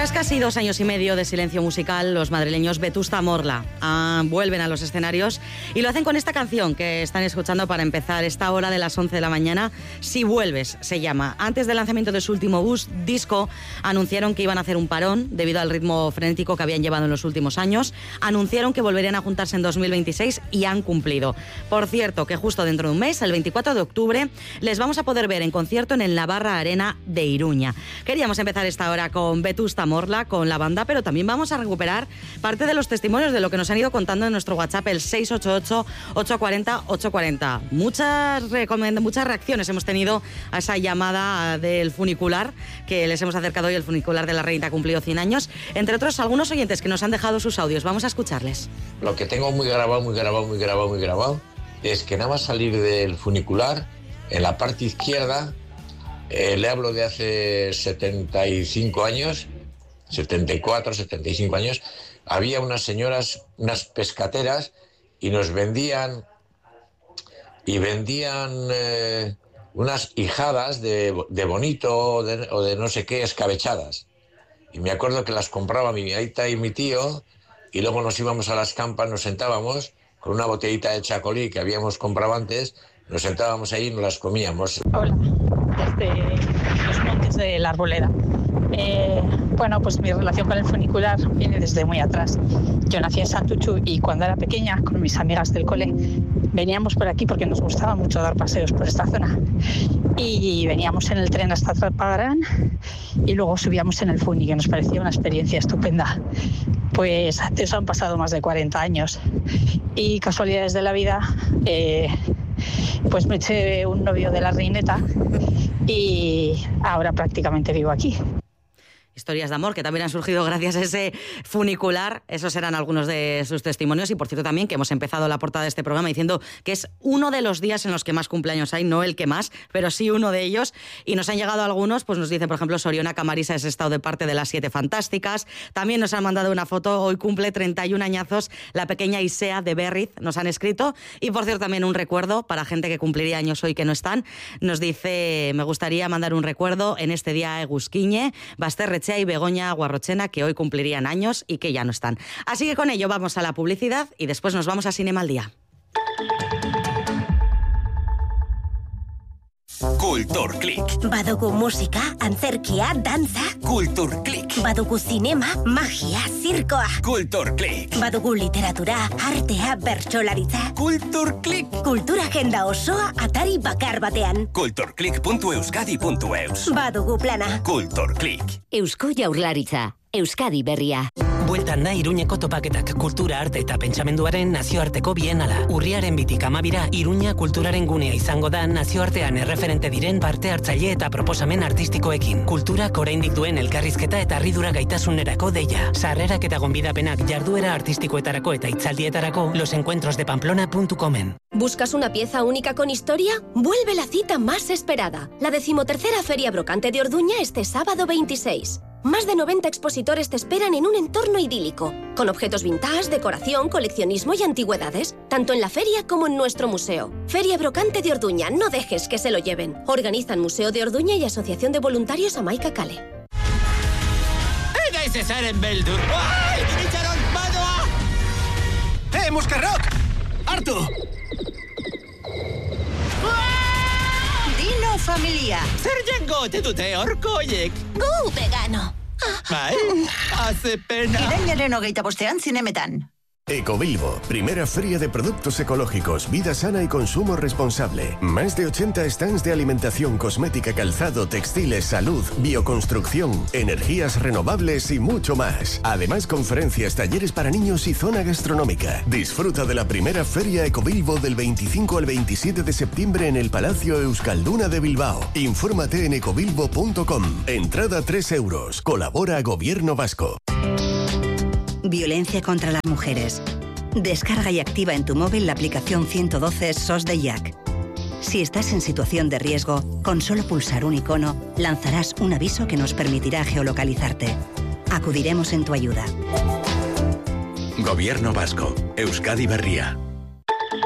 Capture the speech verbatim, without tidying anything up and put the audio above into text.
Tras casi dos años y medio de silencio musical, los madrileños Vetusta Morla ah, vuelven a los escenarios y lo hacen con esta canción que están escuchando para empezar esta hora de las once de la mañana. Si vuelves, se llama. Antes del lanzamiento de su último bus, disco, anunciaron que iban a hacer un parón debido al ritmo frenético que habían llevado en los últimos años. Anunciaron que volverían a juntarse en dos mil veintiséis y han cumplido. Por cierto, que justo dentro de un mes, el veinticuatro de octubre, les vamos a poder ver en concierto en el Navarra Arena de Iruña. Queríamos empezar esta hora con Vetusta Morla, con la banda, pero también vamos a recuperar parte de los testimonios de lo que nos han ido contando en nuestro WhatsApp, el seis ocho ocho, ocho cuatro cero, ocho cuatro cero. Muchas, muchas reacciones hemos tenido a esa llamada del funicular que les hemos acercado hoy. El funicular de la Reina ha cumplido cien años. Entre otros, algunos oyentes que nos han dejado sus audios. Vamos a escucharles. Lo que tengo muy grabado, muy grabado, muy grabado, muy grabado, es que nada más salir del funicular, en la parte izquierda, eh, le hablo de hace setenta y cinco años, setenta y cuatro, setenta y cinco años, había unas señoras, unas pescateras, y nos vendían, y vendían eh, unas hijadas de, de bonito o de, o de no sé qué, escabechadas. Y me acuerdo que las compraba mi aita y mi tío, y luego nos íbamos a las campas, nos sentábamos con una botellita de chacolí que habíamos comprado antes, nos sentábamos ahí y nos las comíamos. Hola, desde los montes de la Arboleda. Eh, bueno, pues mi relación con el funicular viene desde muy atrás. Yo nací en Santuchu y cuando era pequeña, con mis amigas del cole, veníamos por aquí porque nos gustaba mucho dar paseos por esta zona. Y veníamos en el tren hasta Trapagaran y luego subíamos en el funi, que nos parecía una experiencia estupenda. Pues de eso han pasado más de cuarenta años y casualidades de la vida, eh, pues me eché un novio de la Reineta y ahora prácticamente vivo aquí. Historias de amor que también han surgido gracias a ese funicular. Esos eran algunos de sus testimonios. Y por cierto también que hemos empezado la portada de este programa diciendo que es uno de los días en los que más cumpleaños hay, no el que más, pero sí uno de ellos. Y nos han llegado algunos, pues nos dice por ejemplo Soriona Camarisa es estado de parte de las siete fantásticas. También nos han mandado una foto, hoy cumple treinta y un añazos la pequeña Isea de Berriz, nos han escrito. Y por cierto también un recuerdo para gente que cumpliría años hoy que no están. Nos dice, me gustaría mandar un recuerdo en este día a Egusquiñe, Basterrechea y Begoña Guarrochena, que hoy cumplirían años y que ya no están. Así que con ello vamos a la publicidad y después nos vamos a Cinema al Día. Kulturklik. Badugu musika, antzerkia, dantza. Kulturklik. Badugu zinema, magia, zirkoa. Kulturklik. Badugu literatura, artea, bertsolaritza. Kulturklik. Kultura agenda osoa atari bakar batean. kulturklik puntu euskadi puntu eus. Badugu plana. Kulturklik. Eusko Jaurlaritza. Euskadi berria. Bueltan da Iruñeko topaketak, kultura, arte eta pentsamenduaren nazioarteko bienala. Urriaren bitik amabira, Iruña kulturaren gunea izango da nazioartean erreferente diren parte hartzaile eta proposamen artistikoekin. Kulturak oraindik duen elkarrizketa eta harridura gaitasunerako deia. Sarrerak eta gonbidapenak jarduera artistikoetarako eta hitzaldietarako losencuentros de pamplona punto comen. ¿Buscas una pieza única con historia? Vuelve la cita más esperada. La decimotercera Feria Brocante de Orduña este sábado veintiséis. Más de noventa expositores te esperan en un entorno idílico, con objetos vintage, decoración, coleccionismo y antigüedades, tanto en la feria como en nuestro museo. Feria Brocante de Orduña, no dejes que se lo lleven. Organizan Museo de Orduña y Asociación de Voluntarios Amaica Kale. Ega ese zaren beldur. Ai, itxaron, badoa! Eh, Muscarrock! Hartu! Dino familia. Zer jengo ote dute horko oiek? Gu vegano. Bai, hace pena. Irailaren hogeita bostean zinemetan. Ecobilbo, primera feria de productos ecológicos, vida sana y consumo responsable. Más de ochenta stands de alimentación, cosmética, calzado, textiles, salud, bioconstrucción, energías renovables y mucho más. Además, conferencias, talleres para niños y zona gastronómica. Disfruta de la primera feria Ecobilbo del veinticinco al veintisiete de septiembre en el Palacio Euskalduna de Bilbao. Infórmate en ecobilbo punto com. Entrada tres euros. Colabora Gobierno Vasco. Violencia contra las mujeres. Descarga y activa en tu móvil la aplicación ciento doce S O S de I A C. Si estás en situación de riesgo, con solo pulsar un icono, lanzarás un aviso que nos permitirá geolocalizarte. Acudiremos en tu ayuda. Gobierno Vasco. Euskadi Berria.